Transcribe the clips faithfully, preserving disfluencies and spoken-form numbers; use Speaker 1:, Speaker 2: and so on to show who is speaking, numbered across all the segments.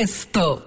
Speaker 1: Presto.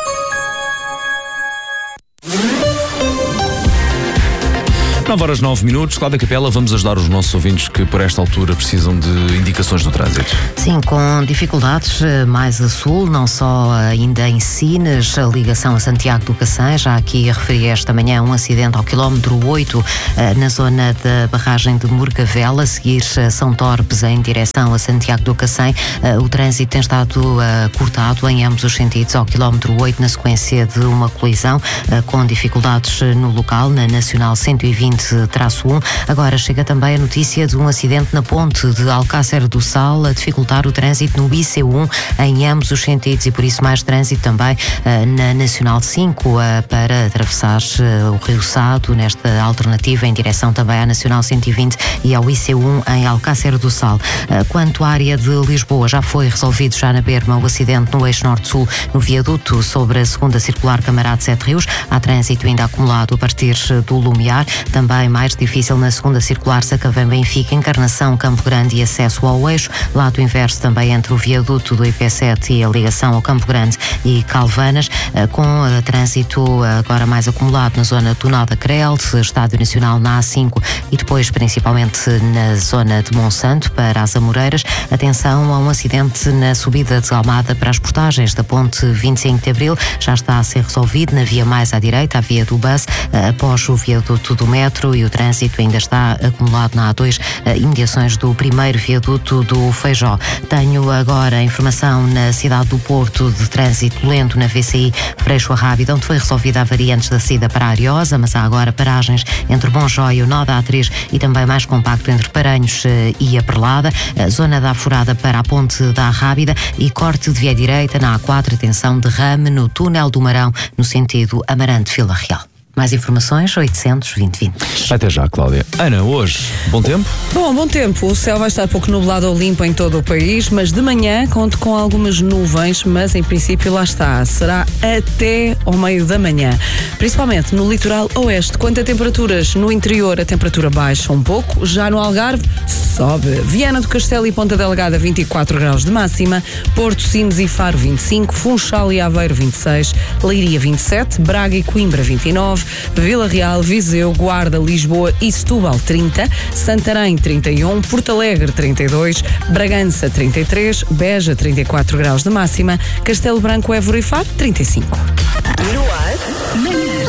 Speaker 2: nove horas nove minutos, Cláudia Capela, vamos ajudar os nossos ouvintes que por esta altura precisam de indicações no trânsito.
Speaker 3: Sim, com dificuldades mais a sul, não só ainda em Sines, a ligação a Santiago do Cacém, já aqui referi esta manhã um acidente ao quilómetro oito na zona da barragem de Morcavela, a seguir São Torpes em direção a Santiago do Cacém. O trânsito tem estado cortado em ambos os sentidos ao quilómetro oito na sequência de uma colisão, com dificuldades no local, na Nacional cento e vinte traço um. Agora chega também a notícia de um acidente na ponte de Alcácer do Sal a dificultar o trânsito no I C um em ambos os sentidos e por isso mais trânsito também uh, na Nacional cinco uh, para atravessar uh, o Rio Sado nesta alternativa em direção também à Nacional cento e vinte e ao I C um em Alcácer do Sal. Uh, quanto à área de Lisboa, já foi resolvido já na Berma o acidente no eixo norte-sul no viaduto sobre a segunda circular Camará de Sete Rios. Há trânsito ainda acumulado a partir do Lumiar. Também Também mais difícil na segunda circular Sacavém-Benfica, Encarnação, Campo Grande e acesso ao eixo. Lado inverso também entre o viaduto do I P sete e a ligação ao Campo Grande e Calvanas, com trânsito agora mais acumulado na zona do Nó da Crel, Estádio Nacional na A cinco e depois principalmente na zona de Monsanto para as Amoreiras. Atenção a um acidente na subida de Almada para as portagens da ponte vinte e cinco de Abril. Já está a ser resolvido na via mais à direita, a via do bus, após o viaduto do metro, e o trânsito ainda está acumulado na A dois, imediações do primeiro viaduto do Feijó. Tenho agora informação na cidade do Porto de trânsito lento na V C I Freixo a Rábida, onde foi resolvida a avaria antes da saída para a Ariosa, mas há agora paragens entre Bonjói e o Nó da A três e também mais compacto entre Paranhos e a Perlada, a zona da Afurada para a ponte da Rábida e corte de via direita na A quatro, atenção, derrame no túnel do Marão no sentido Amarante-Vila Real. Mais informações, oitocentos, vinte, vinte.
Speaker 2: Até já, Cláudia. Ana, hoje, bom tempo?
Speaker 1: Bom, bom tempo. O céu vai estar pouco nublado ou limpo em todo o país, mas de manhã conto com algumas nuvens, mas em princípio lá está. Será até ao meio da manhã. Principalmente no litoral oeste. Quanto a temperaturas, no interior a temperatura baixa um pouco, já no Algarve sobe. Viana do Castelo e Ponta Delgada vinte e quatro graus de máxima, Porto, Sines e Faro vinte e cinco, Funchal e Aveiro vinte e seis, Leiria vinte e sete, Braga e Coimbra vinte e nove, Vila Real, Viseu, Guarda, Lisboa e Setúbal trinta, Santarém trinta e um, Porto Alegre trinta e dois, Bragança trinta e três, Beja trinta e quatro graus de máxima, Castelo Branco, Évora e Faro trinta e cinco.
Speaker 4: No ar,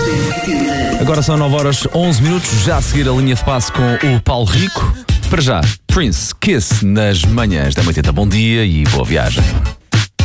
Speaker 4: manhã.
Speaker 2: Agora são nove horas onze minutos, já a seguir a linha de passe com o Paulo Rico. Para já, Prince, Kiss nas manhãs da oitenta. Bom dia e boa viagem.